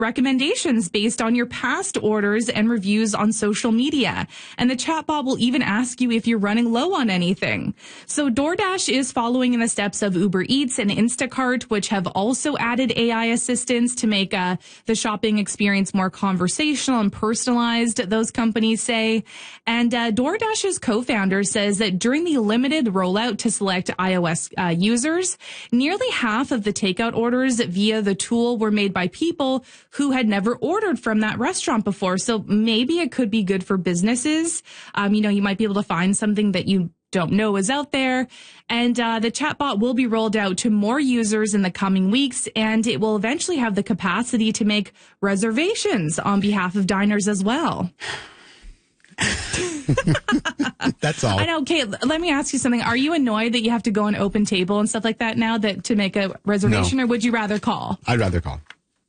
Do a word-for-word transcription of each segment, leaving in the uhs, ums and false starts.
recommendations based on your past orders and reviews on social media. And the chatbot will even ask you if you're running low on anything. So DoorDash is following in the steps of Uber Eats and Instacart, which have also added A I assistance to make uh, the shopping experience more conversational and personalized, those companies say. And uh, DoorDash's co-founder says that during the limited rollout to select iOS uh, users, nearly half of the takeout orders via the tool were made by people who had never ordered from that restaurant before. So maybe it could be good for businesses. Um, you know, you might be able to find something that you don't know is out there. And uh, the chatbot will be rolled out to more users in the coming weeks, and it will eventually have the capacity to make reservations on behalf of diners as well. That's all. I know. Okay, let me ask you something. Are you annoyed that you have to go on Open Table and stuff like that now that to make a reservation, No. or would you rather call? I'd rather call.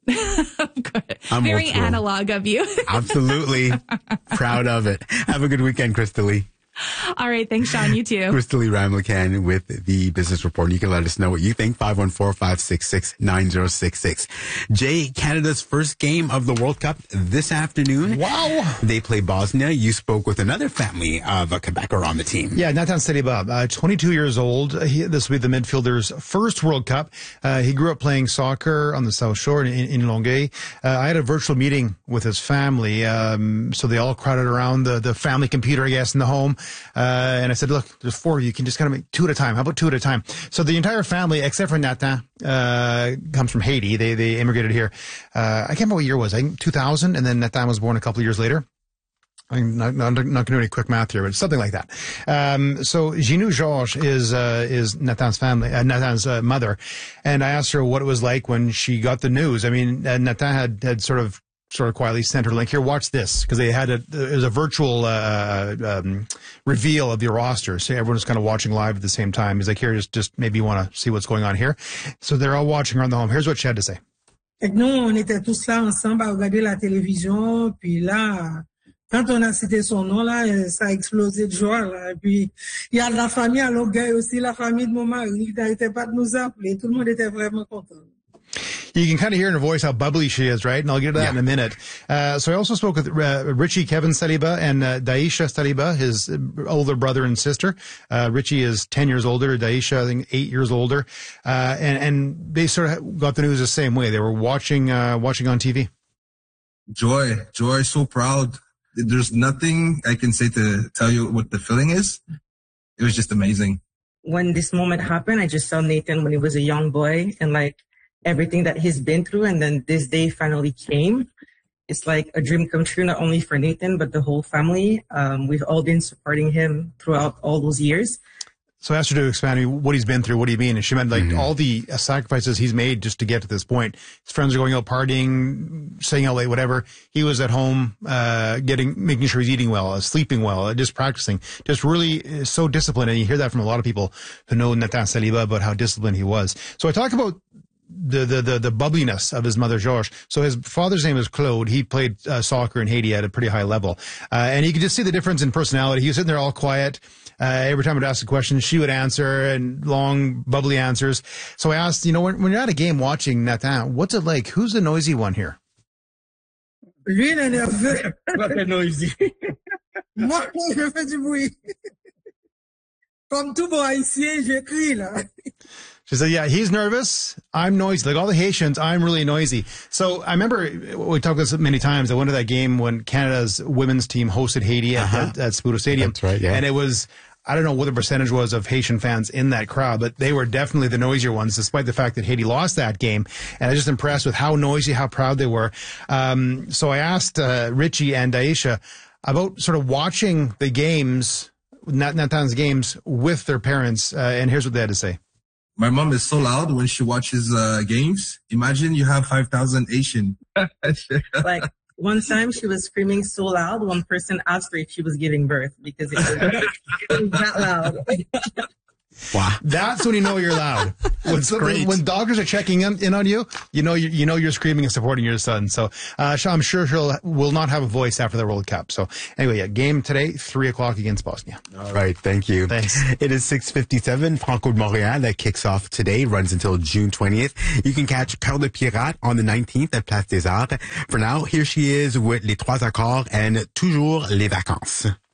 Good. I'm Very old school. analog of you. Absolutely. Proud of it. Have a good weekend, Crystalie. All right. Thanks, Sean. You too. Crystalie Ramlakan with the Business Report. You can let us know what you think. five one four, five six six, nine zero six six. Jay, Canada's first game of the World Cup this afternoon. Wow. They play Bosnia. You spoke with another family of a Quebecer on the team. Yeah, Nathan Saliba, uh, twenty-two years old. He, this will be the midfielder's first World Cup. Uh, he grew up playing soccer on the South Shore in, in Longueuil. Uh, I had a virtual meeting with his family. Um, so they all crowded around the, the family computer, I guess, in the home. Uh, and I said, look, there's four of you. You can just kind of make two at a time. How about two at a time? So the entire family, except for Nathan, uh, comes from Haiti. They, they immigrated here. Uh, I can't remember what year it was. I think two thousand. And then Nathan was born a couple of years later. I'm not, not, not going to do any quick math here, but something like that. Um, so Ginou Georges is, uh, is Nathan's family, uh, Nathan's uh, mother. And I asked her what it was like when she got the news. I mean, uh, Nathan had, had sort of, sort of quietly sent her link. Here, watch this. Cause they had a, it was a virtual, uh, um, reveal of the roster. So everyone's kind of watching live at the same time. He's like, here, just, just maybe you want to see what's going on here. So they're all watching around the home. Here's what she had to say. Et nous, on était tous là ensemble à regarder la télévision, puis là, quand on a cité son nom, là, ça a explosé de joie, là. Et puis, il y a la famille à Longueuil aussi, la famille de mon mari, qui n'arrêtait pas de nous appeler. Tout le monde était vraiment content. You can kind of hear in her voice how bubbly she is, right? And I'll get to that yeah. in a minute. Uh, so I also spoke with uh, Richie Kevin Saliba and uh, Daisha Saliba, his older brother and sister. Uh, Richie is ten years older. Daisha, I think, eight years older. Uh, and, and they sort of got the news the same way. They were watching, uh, watching on T V. Joy, joy, so proud. There's nothing I can say to tell you what the feeling is. It was just amazing. When this moment happened, I just saw Nathan when he was a young boy and like, everything that he's been through, and then this day finally came. It's like a dream come true, not only for Nathan, but the whole family. Um, we've all been supporting him throughout all those years. So I asked her to expand what he's been through, what do you mean? And she meant like mm-hmm. all the uh, sacrifices he's made just to get to this point. His friends are going out partying, staying out late, whatever. He was at home, uh, getting, making sure he's eating well, uh, sleeping well, uh, just practicing, just really uh, so disciplined. And you hear that from a lot of people who know Nathan Saliba about how disciplined he was. So I talk about the, the, the, the bubbliness of his mother, Georges. So his father's name is Claude. He played uh, soccer in Haiti at a pretty high level. Uh, and you could just see the difference in personality. He was sitting there all quiet. Uh, every time I'd ask a question, she would answer and long, bubbly answers. So I asked, you know, when, when you're at a game watching Nathan, what's it like? Who's the noisy one here? Lui, il est nerveux. Pas noisy. Moi, je fais du bruit. Comme tout bon haïtien, j'écris, là. She said, yeah, he's nervous. I'm noisy. Like all the Haitians, I'm really noisy. So I remember we talked about this many times. I went to that game when Canada's women's team hosted Haiti at, uh-huh. at, at Saputo Stadium. That's right, yeah. And it was, I don't know what the percentage was of Haitian fans in that crowd, but they were definitely the noisier ones, despite the fact that Haiti lost that game. And I was just impressed with how noisy, how proud they were. Um, so I asked uh, Richie and Daisha about sort of watching the games, Nathan's games, with their parents. Uh, and here's what they had to say. My mom is so loud when she watches uh, games. Imagine you have five thousand Asian. Like one time she was screaming so loud, one person asked her if she was giving birth because it was, it was that loud. Wow. That's when you know you're loud. When, great. when doctors are checking in, in on you, you know you, you know you're screaming and supporting your son. So uh, I'm sure she'll will not have a voice after the World Cup. So anyway, yeah, game today, three o'clock against Bosnia. All right, thank you. Thanks. It is six fifty-seven. Franco de Montréal that kicks off today, runs until June twentieth. You can catch Cœur de Pirate on the nineteenth at Place des Arts. For now, here she is with Les Trois Accords and Toujours les Vacances.